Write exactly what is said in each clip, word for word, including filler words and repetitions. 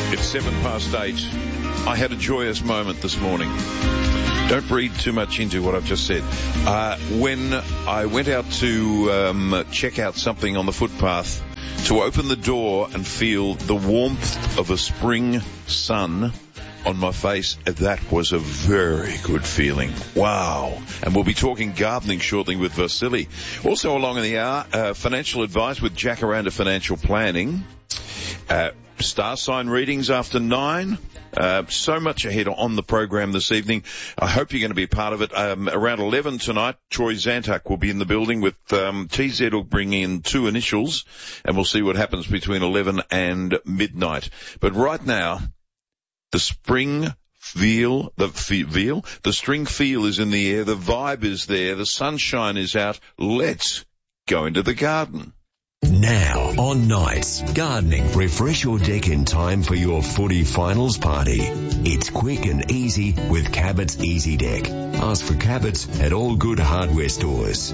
It's seven past eight. I had a joyous moment this morning. Don't read too much into what I've just said. Uh, when I went out to um, check out something on the footpath, to open the door and feel the warmth of a spring sun on my face, that was a very good feeling. Wow. And we'll be talking gardening shortly with Vasily. Also along in the hour, uh, financial advice with Jacaranda Financial Planning. Uh, star sign readings after nine. Uh, so much ahead on the program this evening. I hope you're going to be a part of it. Um, around eleven tonight, Troy Zantuck will be in the building with um, T Z will bring in two initials, and we'll see what happens between eleven and midnight. But right now, the spring feel, the feel, the spring feel is in the air, the vibe is there, the sunshine is out. Let's go into the garden. Now on Nights, gardening. Refresh your deck in time for your footy finals party. It's quick and easy with Cabot's Easy Deck. Ask for Cabot's at all good hardware stores.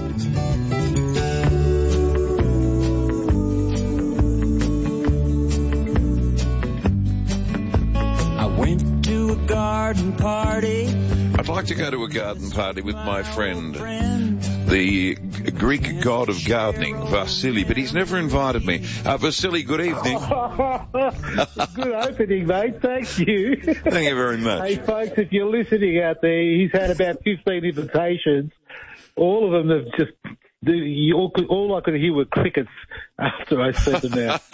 I went to a garden party. I'd like to go to a garden party with my friend, the Greek god of gardening, Vasily, but he's never invited me. Uh, Vasily, good evening. Good opening, mate. Thank you. Thank you very much. Hey, folks, if you're listening out there, he's had about fifteen invitations. All of them have just... All, all I could hear were crickets after I sent them out.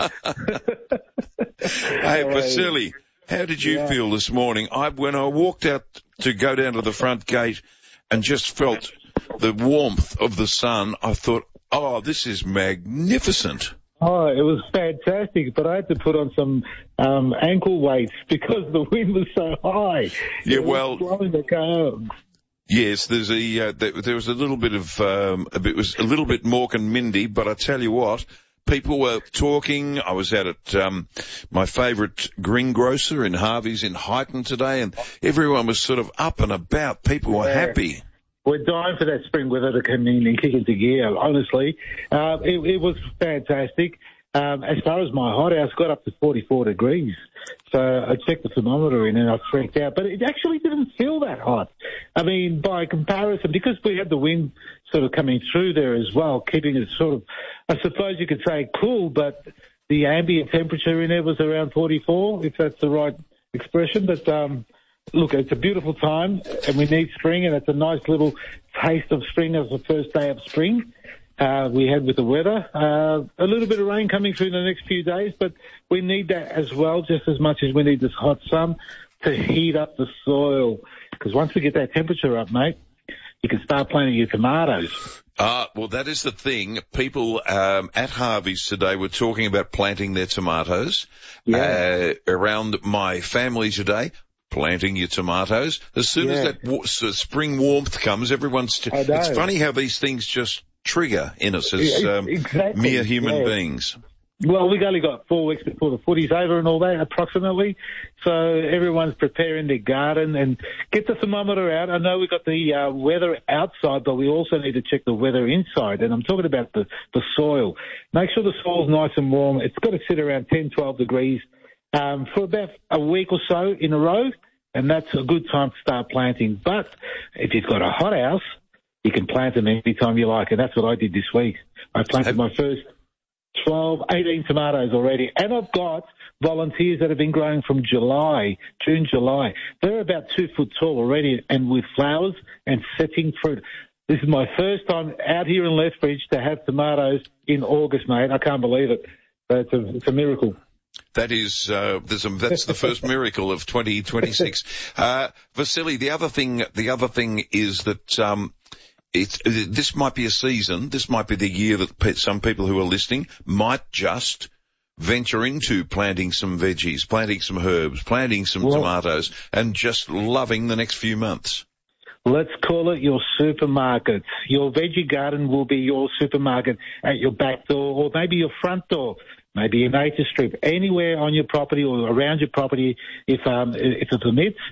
Hey, Vasily, how did you yeah. feel this morning? I When I walked out to go down to the front gate and just felt the warmth of the sun, I thought, oh, this is magnificent. Oh, it was fantastic, but I had to put on some um, ankle weights because the wind was so high. Yeah, it was well... blowing the car. Yes, there's a uh, there, there was a little bit of um, a bit was a little bit Mork and Mindy, but I tell you what, people were talking. I was out at um, my favourite greengrocer in Harvey's in Highton today, and everyone was sort of up and about. People were yeah. happy. We're dying for that spring weather to come in and kick into gear, honestly. Uh, it, it was fantastic. Um, as far as my hothouse, got up to forty-four degrees. So I checked the thermometer in and I freaked out. But it actually didn't feel that hot. I mean, by comparison, because we had the wind sort of coming through there as well, keeping it sort of, I suppose you could say cool, but the ambient temperature in there was around forty-four, if that's the right expression. But, um, look, it's a beautiful time and we need spring, and it's a nice little taste of spring as the first day of spring. Uh, we had with the weather. Uh, a little bit of rain coming through in the next few days, but we need that as well, just as much as we need this hot sun to heat up the soil. Because once we get that temperature up, mate, you can start planting your tomatoes. Ah, uh, well, that is the thing. People um, at Harvey's today were talking about planting their tomatoes. Yeah. Uh, around my family today, planting your tomatoes. As soon yeah. as that wa- so spring warmth comes, everyone's... T- it's funny how these things just trigger in us as um, exactly. mere human yeah. beings. Well, we've only got four weeks before the footy's over and all that, approximately. So everyone's preparing their garden and get the thermometer out. I know we've got the uh, weather outside, but we also need to check the weather inside. And I'm talking about the, the soil. Make sure the soil's nice and warm. It's got to sit around ten, twelve degrees um, for about a week or so in a row. And that's a good time to start planting. But if you've got a hot house, you can plant them any time you like. And that's what I did this week. I planted my first twelve, eighteen tomatoes already. And I've got volunteers that have been growing from July, June, July. They're about two foot tall already and with flowers and setting fruit. This is my first time out here in Lethbridge to have tomatoes in August, mate. I can't believe it. It's a, it's a miracle. That is, uh, there's a, that's the first miracle of twenty twenty-six. Uh, Vasily, the other thing, the other thing is that, um, It's, this might be a season, this might be the year that some people who are listening might just venture into planting some veggies, planting some herbs, planting some well, tomatoes, and just loving the next few months. Let's call it your supermarket. Your veggie garden will be your supermarket at your back door or maybe your front door, maybe a nature strip, anywhere on your property or around your property if, um, if it permits.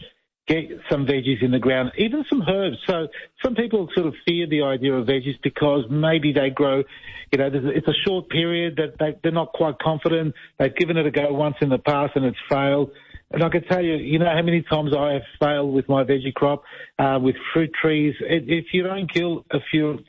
get some veggies in the ground, even some herbs. So some people sort of fear the idea of veggies because maybe they grow, you know, it's a short period that they, they're not quite confident. They've given it a go once in the past and it's failed. And I can tell you, you know how many times I have failed with my veggie crop, uh, with fruit trees. If you don't kill a few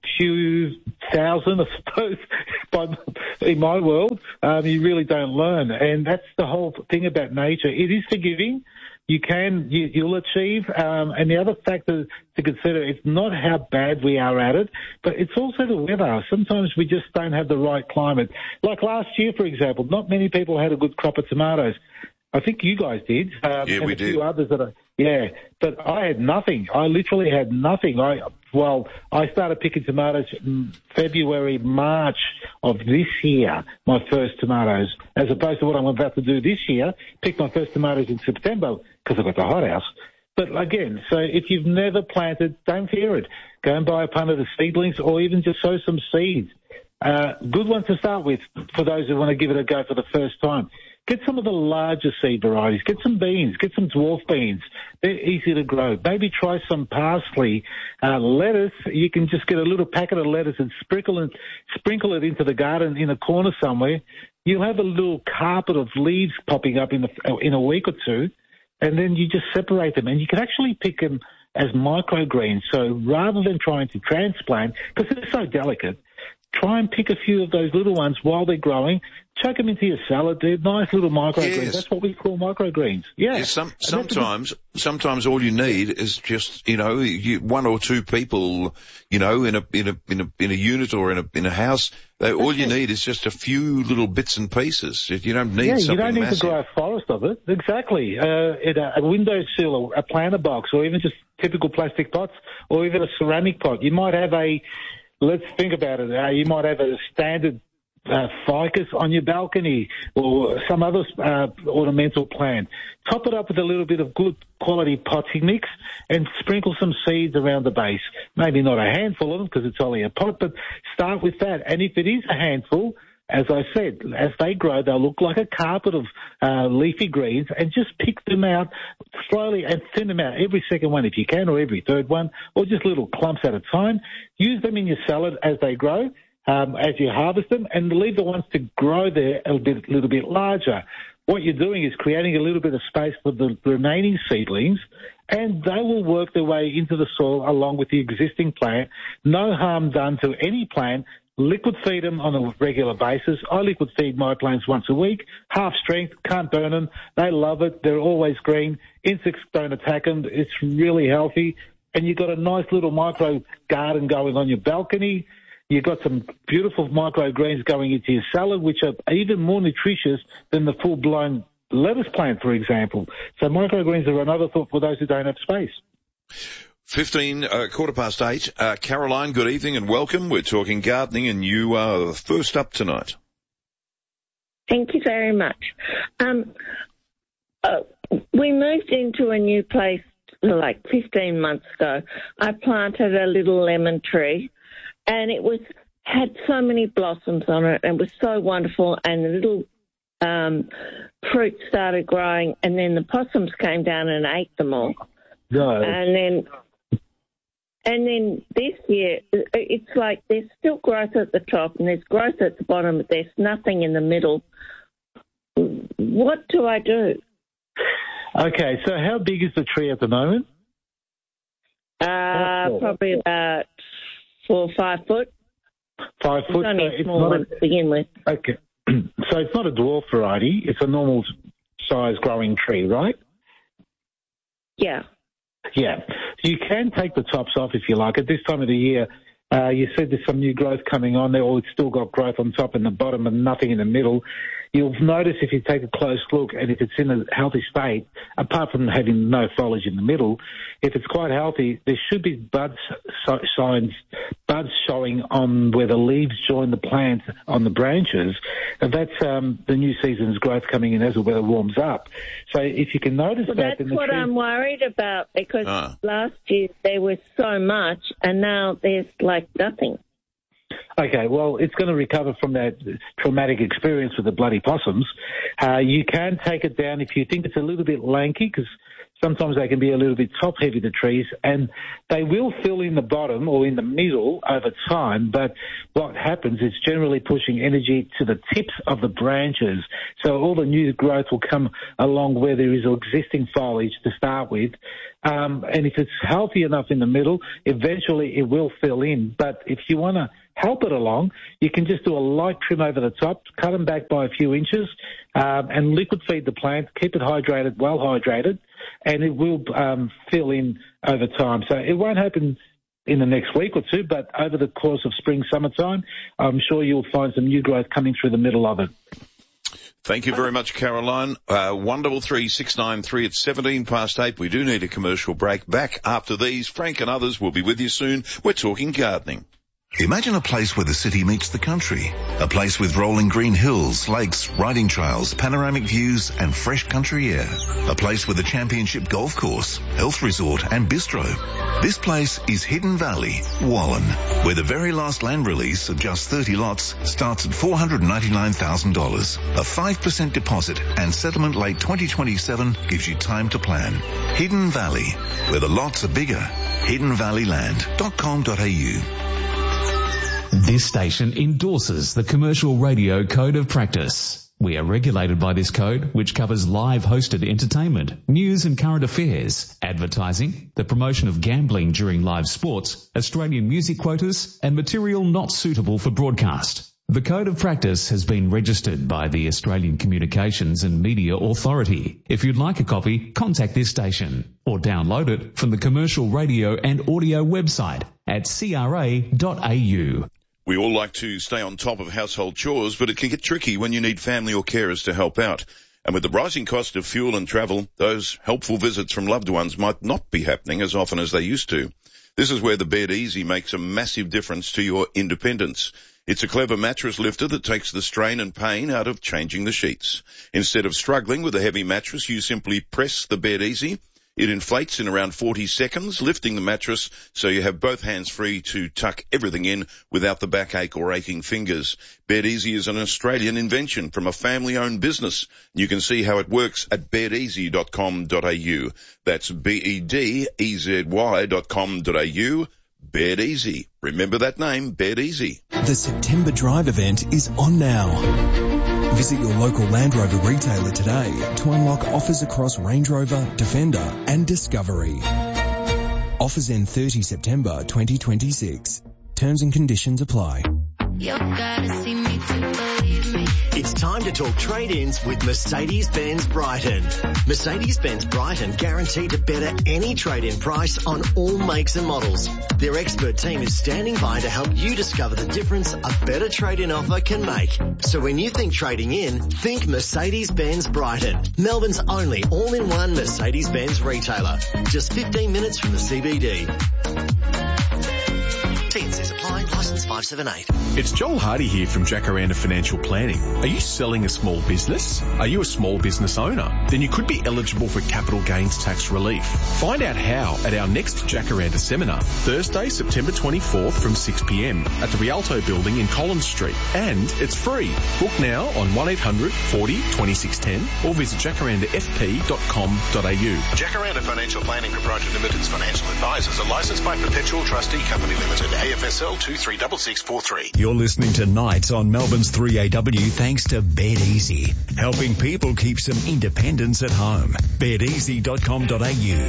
few thousand, I suppose, by, in my world, um, you really don't learn. And that's the whole thing about nature. It is forgiving. You can, you, you'll achieve. Um, and the other factor to consider, it's not how bad we are at it, but it's also the weather. Sometimes we just don't have the right climate. Like last year, for example, not many people had a good crop of tomatoes. I think you guys did. Um, yeah, and we a few did. others that are, yeah, but I had nothing. I literally had nothing. I, well, I started picking tomatoes in February, March of this year, my first tomatoes, as opposed to what I'm about to do this year, pick my first tomatoes in September because I've got the hothouse. But again, so if you've never planted, don't fear it. Go and buy a punnet of seedlings or even just sow some seeds. Uh, good one to start with for those who want to give it a go for the first time. Get some of the larger seed varieties. Get some beans. Get some dwarf beans. They're easy to grow. Maybe try some parsley. Uh, lettuce, you can just get a little packet of lettuce and sprinkle it, sprinkle it into the garden in a corner somewhere. You'll have a little carpet of leaves popping up in, the, in a week or two, and then you just separate them. And you can actually pick them as microgreens. So rather than trying to transplant, because they're so delicate, try and pick a few of those little ones while they're growing. Chuck them into your salad. They're nice little microgreens. Yes. That's what we call microgreens. Yeah. Yes, some, sometimes, sometimes all you need is just, you know, you, one or two people, you know, in a in a in a in a unit or in a in a house. They, all you need is just a few little bits and pieces. You don't need yeah, something you don't need massive. to grow a forest of it. Exactly. Uh, in a, a windowsill, a planter box, or even just typical plastic pots, or even a ceramic pot. You might have a. Let's think about it. Uh, you might have a standard uh, ficus on your balcony or some other uh, ornamental plant. Top it up with a little bit of good quality potting mix and sprinkle some seeds around the base. Maybe not a handful of them because it's only a pot, but start with that. And if it is a handful, as I said, as they grow, they'll look like a carpet of uh, leafy greens, and just pick them out slowly and thin them out every second one if you can, or every third one, or just little clumps at a time. Use them in your salad as they grow, um, as you harvest them, and leave the ones to grow there a little bit, little bit larger. What you're doing is creating a little bit of space for the remaining seedlings, and they will work their way into the soil along with the existing plant. No harm done to any plant. Liquid feed them on a regular basis. I liquid feed my plants once a week. Half strength, can't burn them. They love it. They're always green. Insects don't attack them. It's really healthy. And you've got a nice little micro garden going on your balcony. You've got some beautiful microgreens going into your salad, which are even more nutritious than the full-blown lettuce plant, for example. So microgreens are another thought for those who don't have space. Fifteen, uh, quarter past eight. Uh, Caroline, good evening and welcome. We're talking gardening and you are first up tonight. Thank you very much. Um, uh, we moved into a new place like fifteen months ago. I planted a little lemon tree and it was had so many blossoms on it and was so wonderful, and the little um, fruit started growing, and then the possums came down and ate them all. No. And then... And then this year, it's like there's still growth at the top and there's growth at the bottom, but there's nothing in the middle. What do I do? Okay, so how big is the tree at the moment? Uh, probably about four or five foot. Five foot. It's only so a small one a, to begin with. Okay, so it's not a dwarf variety. It's a normal size growing tree, right? Yeah. Yeah. So you can take the tops off if you like. At this time of the year, uh, you said there's some new growth coming on there, or it's still got growth on top and the bottom and nothing in the middle. You'll notice if you take a close look, and if it's in a healthy state, apart from having no foliage in the middle, if it's quite healthy, there should be buds so- signs, buds showing on where the leaves join the plant on the branches. And that's um, the new season's growth coming in as the weather warms up. So if you can notice well, that... that's then the what tree... I'm worried about, because ah. last year there was so much and now there's like nothing. Okay, well, it's going to recover from that traumatic experience with the bloody possums. Uh, you can take it down if you think it's a little bit lanky, because sometimes they can be a little bit top-heavy, the trees, and they will fill in the bottom or in the middle over time, but what happens is generally pushing energy to the tips of the branches. So all the new growth will come along where there is existing foliage to start with. Um, and if it's healthy enough in the middle, eventually it will fill in. But if you want to help it along, you can just do a light trim over the top, cut them back by a few inches, um, and liquid feed the plant, keep it hydrated, well hydrated, and it will um, fill in over time. So it won't happen in the next week or two, but over the course of spring, summertime, I'm sure you'll find some new growth coming through the middle of it. Thank you very much, Caroline. Uh, one double three six nine three. It's seventeen past eight. We do need a commercial break. Back after these. Frank and others will be with you soon. We're talking gardening. Imagine a place where the city meets the country. A place with rolling green hills, lakes, riding trails, panoramic views and fresh country air. A place with a championship golf course, health resort and bistro. This place is Hidden Valley, Wallen, where the very last land release of just thirty lots starts at four hundred ninety-nine thousand dollars. A five percent deposit and settlement late twenty twenty-seven gives you time to plan. Hidden Valley, where the lots are bigger. hidden valley land dot com dot a u. This station endorses the Commercial Radio Code of Practice. We are regulated by this code, which covers live hosted entertainment, news and current affairs, advertising, the promotion of gambling during live sports, Australian music quotas, and material not suitable for broadcast. The Code of Practice has been registered by the Australian Communications and Media Authority. If you'd like a copy, contact this station or download it from the Commercial Radio and Audio website at c r a dot a u. We all like to stay on top of household chores, but it can get tricky when you need family or carers to help out. And with the rising cost of fuel and travel, those helpful visits from loved ones might not be happening as often as they used to. This is where the Bed Easy makes a massive difference to your independence. It's a clever mattress lifter that takes the strain and pain out of changing the sheets. Instead of struggling with a heavy mattress, you simply press the Bed Easy. It inflates in around forty seconds, lifting the mattress so you have both hands free to tuck everything in without the backache or aching fingers. Bed Easy is an Australian invention from a family-owned business. You can see how it works at bed easy dot com dot a u. That's B E D E Z Y dot com dot a u. Bed Easy. Remember that name, Bed Easy. The September Drive event is on now. Visit your local Land Rover retailer today to unlock offers across Range Rover, Defender and Discovery. Offers end thirtieth September twenty twenty-six. Terms and conditions apply. You gotta see me to believe me. It's time to talk trade-ins with Mercedes-Benz Brighton. Mercedes-Benz Brighton guarantee to better any trade-in price on all makes and models. Their expert team is standing by to help you discover the difference a better trade-in offer can make. So when you think trading in, think Mercedes-Benz Brighton, Melbourne's only all-in-one Mercedes-Benz retailer. Just fifteen minutes from the C B D. T N Cs apply. Licence five seven eight. It's Joel Hardy here from Jacaranda Financial Planning. Are you selling a small business? Are you a small business owner? Then you could be eligible for capital gains tax relief. Find out how at our next Jacaranda seminar, Thursday, September twenty-fourth from six p m at the Rialto building in Collins Street. And it's free. Book now on one eight hundred forty twenty-six ten or visit jacaranda f p dot com dot a u. Jacaranda Financial Planning Proprietary Limited's financial advisors are licensed by Perpetual Trustee Company Limited, A F S L two three six six four three. You're listening to Nights on Melbourne's three A W thanks to Bed Easy, helping people keep some independence at home. bed easy dot com dot a u.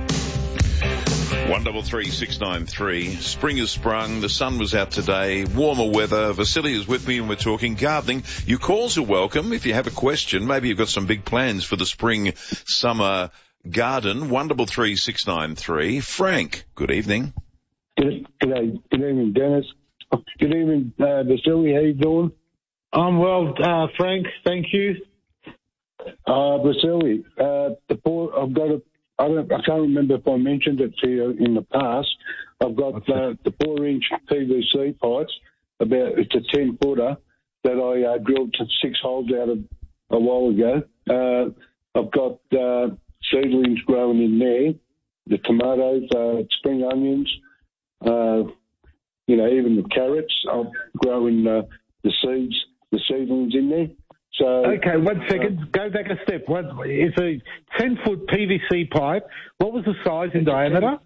One double three six nine three. Spring has sprung. The sun was out today. Warmer weather. Vasily is with me and we're talking gardening. Your calls are welcome. If you have a question, maybe you've got some big plans for the spring, summer garden. One double three six nine three. Frank, good evening. Good, good, good evening, Dennis. Good evening, uh, Vasily. How you doing? I'm well, uh, Frank. Thank you. Uh, Vasily, uh, the poor, I've got a, I don't, I can't remember if I mentioned it to you in the past. I've got uh, the four inch P V C pipes, about, it's a ten footer that I uh, drilled to six holes out of a while ago. Uh, I've got, uh, seedlings growing in there, the tomatoes, uh, spring onions, uh, you know, even the carrots. I'm growing uh, the seeds, the seedlings in there. So okay, one second. Uh, Go back a step. One, it's a ten-foot P V C pipe. What was the size in diameter?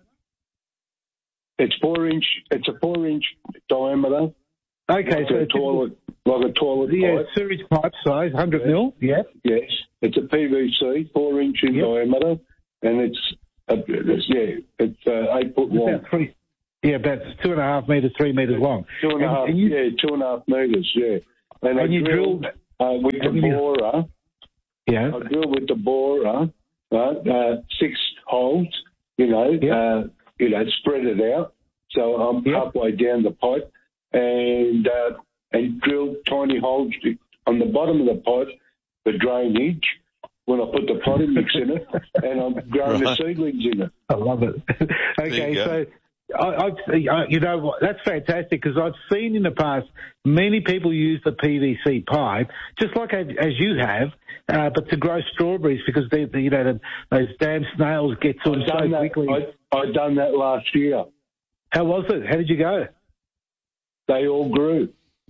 It's four inch. It's a four inch diameter. Okay, like so a toilet, like a toilet yeah, pipe. sewage pipe size, hundred yeah. mil. Yeah. Yes, it's a P V C, four inch in yep. diameter, and it's, a, it's yeah, it's uh, eight foot long. About three, yeah, about two and a half meters, three meters long. Two and, and a half. And you, yeah, two and a half meters. Yeah, and, and I you drilled, drilled uh, with the borer. Yeah. I drilled with the borer, right? Uh, six holes. You know, yep. uh, you know, spread it out. So I'm yep. halfway down the pipe. And uh, and drilled tiny holes on the bottom of the pot for drainage when I put the potting mix in it, and I'm growing right. the seedlings in it. I love it. Okay, so I, I've I, you know what? That's fantastic because I've seen in the past many people use the P V C pipe just like as, as you have, uh, but to grow strawberries because they, they you know the, those damn snails get to them so that, quickly. I I done that last year. How was it? How did you go? They all grew.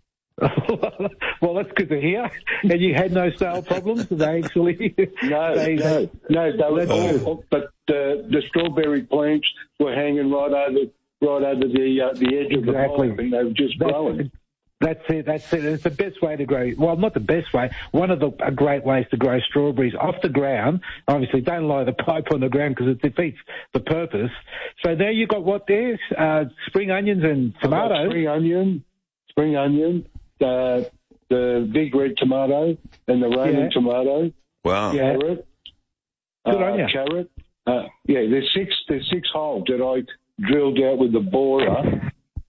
Well, that's good to hear. And you had no snail problems? They actually... No, they, no, no. They were all, but uh, the strawberry plants were hanging right over, right over the uh, the edge exactly. of the pipe, and they were just that's, growing. That's it. That's it. It's the best way to grow. Well, not the best way. One of the uh, great ways to grow strawberries off the ground. Obviously, don't lie the pipe on the ground because it defeats the purpose. So there you got what there? Uh, spring onions and tomatoes. Spring onion, spring onion, uh, the big red tomato and the Roman yeah. tomato. Wow. Yeah. Carrot. Good uh, on you. Carrot. Uh, yeah, there's six. There's six holes that I drilled out with the borer.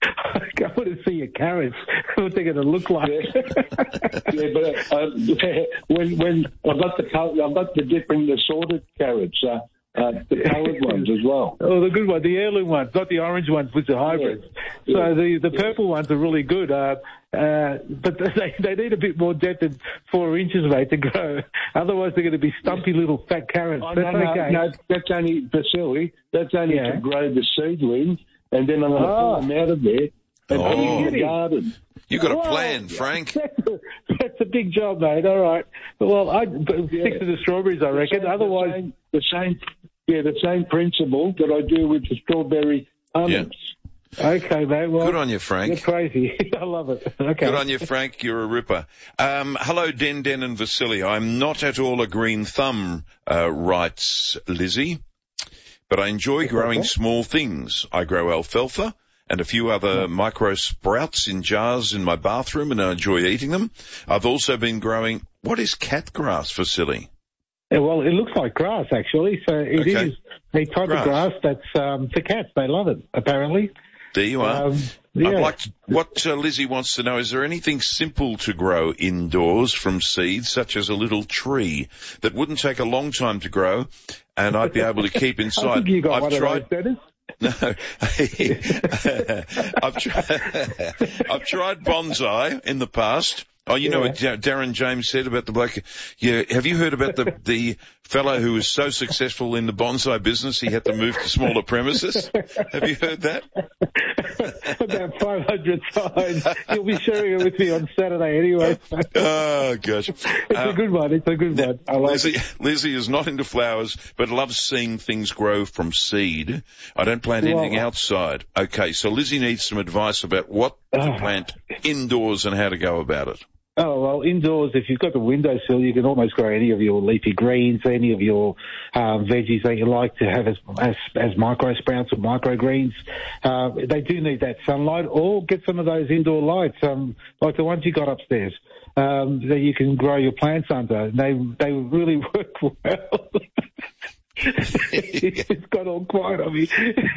I want to see your carrots. What they're going to look like. Yeah, yeah but uh, when when I've got the I've got the different assorted carrots, uh, uh, the coloured ones as well. Oh, the good ones, the heirloom ones, not the orange ones, which are hybrids. Yeah. So the the purple ones are really good. Uh, uh, but they they need a bit more depth than four inches, mate, to grow. Otherwise, they're going to be stumpy little fat carrots. Oh, that's no, no, okay. no, that's only Vasily. That's only yeah. to grow the seedlings. And then I'm going to oh. pull them out of there and oh. put them in the garden. You got a Whoa. plan, Frank. That's a, that's a big job, mate. All right. Well, I stick yeah. to the strawberries, I reckon. The same, Otherwise, the same, the same, yeah, the same principle that I do with the strawberry almonds. Yeah. Okay, mate. Well, good on you, Frank. You're crazy. I love it. Okay. Good on you, Frank. You're a ripper. Um, hello, Den Den and Vasily. I'm not at all a green thumb, uh, writes Lizzie. But I enjoy growing okay. small things. I grow alfalfa and a few other micro sprouts in jars in my bathroom, and I enjoy eating them. I've also been growing, what is cat grass, Vasily? Yeah, well, it looks like grass, actually. So it okay. is a type grass. of grass that's um, for cats. They love it, apparently. There you are. Um, yeah. I'd like to, what uh, Lizzie wants to know, is there anything simple to grow indoors from seeds, such as a little tree, that wouldn't take a long time to grow and I'd be able to keep inside? I think you got I've one tried, of those, Dennis. No, I've, tried, I've tried bonsai in the past. Oh, you yeah. know what Darren James said about the bloke? Yeah, have you heard about the the fellow who was so successful in the bonsai business he had to move to smaller premises? Have you heard that? About five hundred times. You'll be sharing it with me on Saturday anyway. Oh, gosh. It's um, a good one. It's a good one. I like Lizzie, it. Lizzie is not into flowers, but loves seeing things grow from seed. I don't plant well, anything outside. Okay, so Lizzie needs some advice about what to uh, plant indoors and how to go about it. Oh, well, indoors, if you've got the windowsill, you can almost grow any of your leafy greens, any of your um, veggies that you like to have as as, as micro sprouts or microgreens. Uh, they do need that sunlight, or get some of those indoor lights, um, like the ones you got upstairs, um, that you can grow your plants under. They they really work well. It's got all quiet on me.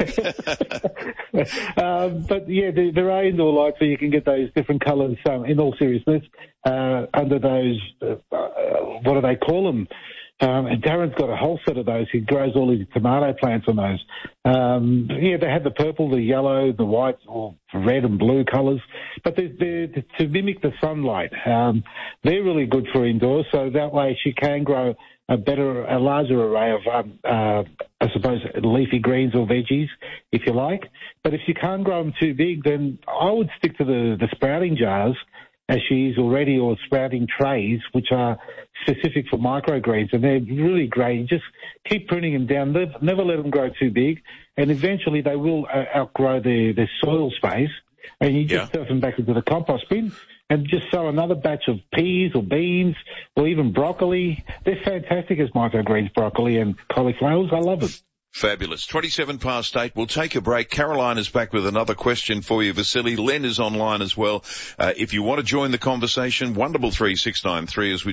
um, but yeah, there, there are indoor lights where you can get those different colours. Um, in all seriousness, uh, under those, uh, uh, what do they call them? Um, and Darren's got a whole set of those. He grows all his tomato plants on those. Um, yeah, they have the purple, the yellow, the white, or red and blue colours. But they're, they're to mimic the sunlight. Um, they're really good for indoors, so that way she can grow a better, a larger array of, um, uh, I suppose, leafy greens or veggies, if you like. But if you can't grow them too big, then I would stick to the, the sprouting jars as she is already, or sprouting trays, which are specific for microgreens, and they're really great. You just keep pruning them down, never, never let them grow too big, and eventually they will uh, outgrow their, their soil space, and you just Yeah. stuff them back into the compost bin and just sow another batch of peas or beans or even broccoli. They're fantastic as microgreens, broccoli and cauliflowers. I love it. Fabulous. twenty-seven past eight. We'll take a break. Caroline is back with another question for you, Vasily. Len is online as well. Uh, if you want to join the conversation, one double three six nine three as we